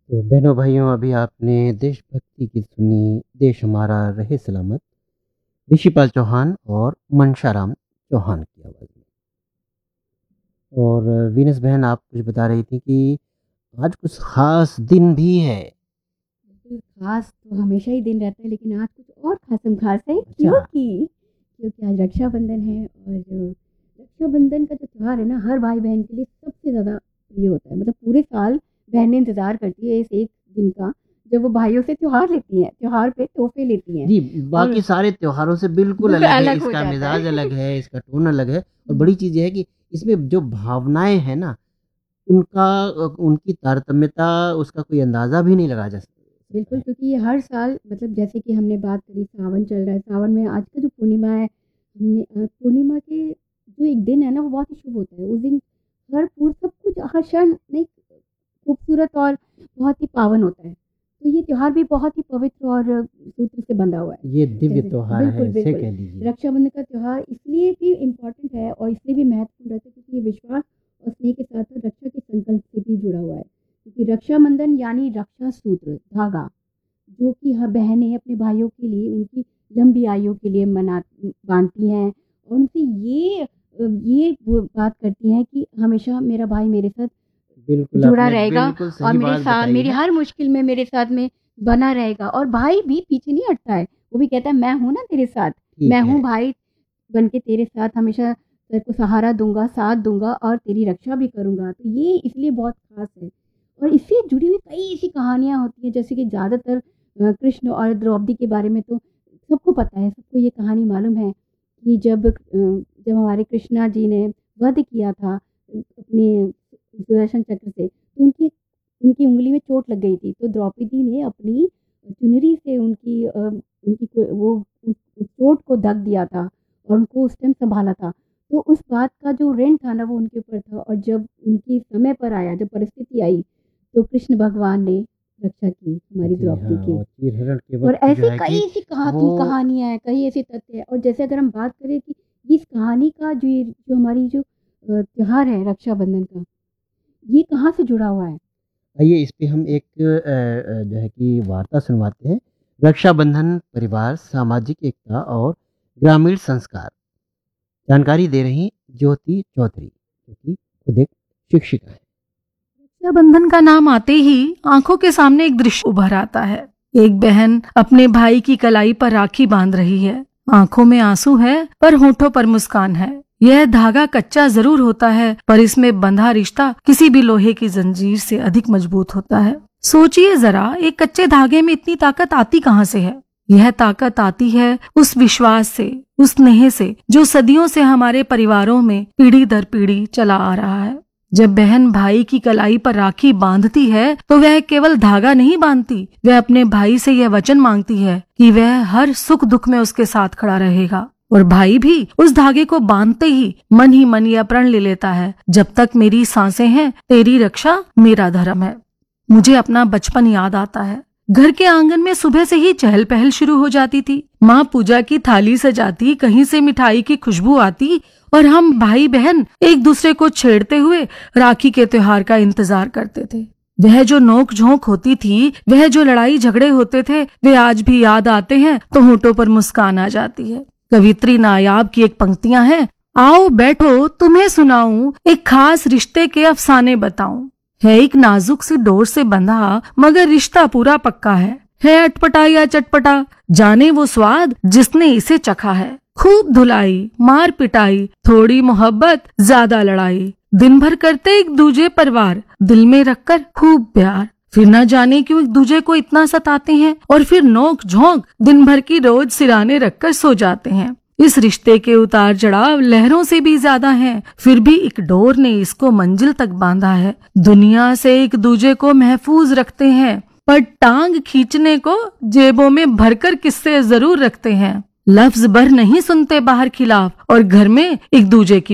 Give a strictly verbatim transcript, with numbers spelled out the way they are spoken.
तो बहनों भाइयों, अभी आपने देशभक्ति की सुनी, देश हमारा रहे सलामत, ऋषिपाल चौहान और मनशाराम चौहान की आवाज़ में। और वीनस बहन, आप कुछ बता रही थी कि आज कुछ खास दिन भी है। बिल्कुल, खास तो हमेशा ही दिन रहता है, लेकिन आज कुछ और खासम खास है। अच्छा। क्योंकि क्योंकि आज रक्षाबंधन है, और जो रक्षाबंधन का जो त्योहार है ना, हर भाई बहन के लिए सबसे ज़्यादा प्रिय होता है। मतलब पूरे साल बहनें इंतज़ार करती है इस एक दिन का, जब वो भाइयों से त्योहार लेती हैं, त्योहार पे तोहफे लेती हैं। जी, और बाकी सारे त्योहारों से बिल्कुल बिल्कुल अलग है, अलग हो इसका जाता मिजाज है। अलग है, इसका टोन अलग है। और हुँ। बड़ी चीज़ ये है कि इसमें जो भावनाएँ हैं ना, उनका अ, उनकी तारतम्यता, उसका कोई अंदाज़ा भी नहीं लगाया जा सकता बिल्कुल, है। क्योंकि ये हर साल, मतलब जैसे कि हमने बात करी, सावन चल रहा है, सावन में आज का जो पूर्णिमा है, हमने अ, पूर्णिमा के जो एक दिन है ना, वो बहुत ही शुभ होता है। उस दिन हर पूर सब कुछ, हर क्षण नहीं खूबसूरत और बहुत ही पावन होता है। तो ये त्योहार भी बहुत ही पवित्र और सूत्र से बंधा हुआ है। ये दिव्य जैसे त्योहार है, बिल्कुल, इसे बिल्कुल। कह लीजिए। रक्षाबंधन का त्योहार इसलिए भी इम्पोर्टेंट है और इसलिए भी महत्वपूर्ण रहता है, क्योंकि ये विश्वास और स्नेह के साथ-साथ रक्षा के संकल्प से भी जुड़ा हुआ है। क्योंकि रक्षाबंधन यानी रक्षा सूत्र, धागा, जो कि ह बहनें अपने भाइयों के लिए उनकी लंबी आयु के लिए मना बाँधती हैं, और उनसे ये अ, ये वो बात करती हैं कि हमेशा मेरा भाई मेरे साथ बिल्कुल, जुड़ा आपने रहेगा बिल्कुल और सही मेरे बात साथ बताई मेरी है। हर मुश्किल में मेरे साथ में बना रहेगा। और भाई भी पीछे नहीं हटता है, वो भी कहता है, मैं हूँ ना तेरे साथ, ठीक मैं है। हूँ भाई बन के तेरे साथ, हमेशा तेरे को सहारा दूँगा, साथ दूँगा और तेरी रक्षा भी करूँगा। तो ये इसलिए बहुत ख़ास है। और इससे जुड़ी हुई कई ऐसी कहानियाँ होती हैं, जैसे कि ज़्यादातर अ, कृष्ण और द्रौपदी के बारे में तो सबको पता है, सबको ये कहानी मालूम है कि जब अ, जब हमारे कृष्णा जी ने वध किया था अपने सुदर्शन चक्र से, तो उनकी उनकी उँगली में चोट लग गई थी। तो द्रौपदी ने अपनी चुनरी से उनकी अ, उनकी को वो उस उस चोट को ढक दिया था और उनको उस टाइम सँभाला था। तो उस बात का जो ऋण था ना, वो उनके ऊपर था, और जब उनकी समय पर आया, जब परिस्थिति आई, तो कृष्ण भगवान ने रक्षा की हमारी जी द्रौपदी हाँ, की। और चीरहरण के और वक़्त जो ऐसी है कई कि ऐसी कहा वो कहानियाँ हैं, कई ऐसे तथ्य हैं। और जैसे अगर हम बात करें कि इस कहानी का जो ये जो हमारी जो अ, त्योहार है रक्षाबंधन का, ये कहाँ से जुड़ा हुआ है? आइए इस पे हम एक अ अ, जो है कि वार्ता सुनवाते हैं। रक्षाबंधन, परिवार, सामाजिक एकता और ग्रामीण संस्कार। जानकारी दे रही ज्योति चौधरी, जो कि खुद एक शिक्षिका है। रक्षाबंधन का नाम आते ही आंखों के सामने एक दृश्य उभर आता है। एक बहन अपने भाई की कलाई पर राखी बांध रही है। आंखों में आंसू है, पर होठों पर मुस्कान है। यह धागा कच्चा जरूर होता है, पर इसमें बंधा रिश्ता किसी भी लोहे की जंजीर से अधिक मजबूत होता है। सोचिए जरा, एक कच्चे धागे में इतनी ताकत आती कहाँ से है? यह ताकत आती है उस विश्वास से, उस स्नेह से, जो सदियों से हमारे परिवारों में पीढ़ी दर पीढ़ी चला आ रहा है। जब बहन भाई की कलाई पर राखी बांधती है, तो वह केवल धागा नहीं बांधती, वह अपने भाई से यह वचन मांगती है कि वह हर सुख दुख में उसके साथ खड़ा रहेगा। और भाई भी उस धागे को बांधते ही मन ही मन यह प्रण ले लेता है, जब तक मेरी सांसें हैं, तेरी रक्षा मेरा धर्म है। मुझे अपना बचपन याद आता है। घर के आंगन में सुबह से ही चहल पहल शुरू हो जाती थी। माँ पूजा की थाली सजाती, कहीं से मिठाई की खुशबू आती और हम भाई बहन एक दूसरे को छेड़ते हुए राखी के त्योहार का इंतजार करते थे। वह जो नोक झोंक होती थी, वह जो लड़ाई झगड़े होते थे, वे आज भी याद आते हैं तो होठों पर मुस्कान आ जाती है। कवित्री नायाब की एक पंक्तियां हैं, आओ बैठो तुम्हें सुनाऊं, एक खास रिश्ते के अफसाने बताऊं। है एक नाजुक सी डोर से बंधा, मगर रिश्ता पूरा पक्का है। है अटपटा या चटपटा, जाने वो स्वाद जिसने इसे चखा है। खूब धुलाई, मार पिटाई, थोड़ी मोहब्बत, ज्यादा लड़ाई। दिन भर करते एक दूजे पर वार, दिल में रखकर खूब प्यार। फिर न जाने क्यों एक दूजे को इतना सताते हैं, और फिर नोक झोंक दिन भर की रोज सिराने रखकर सो जाते हैं। इस रिश्ते के उतार चढ़ाव लहरों से भी ज्यादा हैं, फिर भी एक डोर ने इसको मंजिल तक बांधा है। दुनिया से एक दूजे को महफूज रखते हैं, पर टांग खींचने को जेबों में भरकर किस्से जरूर रखते हैं। लफ्ज भर नहीं सुनते बाहर खिलाफ, और घर में एक दूजे की